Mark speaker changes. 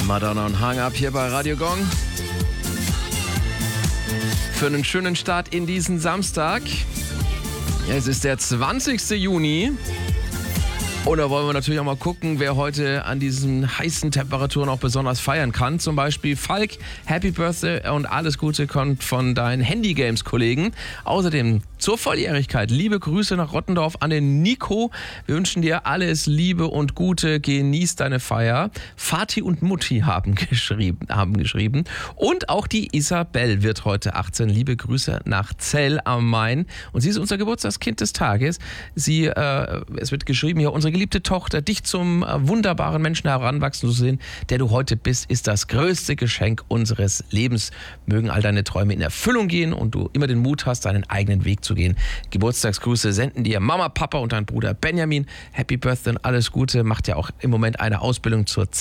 Speaker 1: Madonna und Hang Up hier bei Radio Gong. Für einen schönen Start in diesen Samstag. Es ist der 20. Juni. Und da wollen wir natürlich auch mal gucken, wer heute an diesen heißen Temperaturen auch besonders feiern kann. Zum Beispiel Falk, Happy Birthday und alles Gute kommt von deinen Handy-Games-Kollegen. Außerdem zur Volljährigkeit liebe Grüße nach Rottendorf an den Nico. Wir wünschen dir alles Liebe und Gute. Genieß deine Feier. Vati und Mutti haben geschrieben. Und auch die Isabel wird heute 18. Liebe Grüße nach Zell am Main. Und sie ist unser Geburtstagskind des Tages. Es wird geschrieben hier, unsere geliebte Tochter, dich zum wunderbaren Menschen heranwachsen zu sehen, der du heute bist, ist das größte Geschenk unseres Lebens. Mögen all deine Träume in Erfüllung gehen und du immer den Mut hast, deinen eigenen Weg zu gehen. Geburtstagsgrüße senden dir Mama, Papa und dein Bruder Benjamin. Happy Birthday und alles Gute. Macht ja auch im Moment eine Ausbildung zur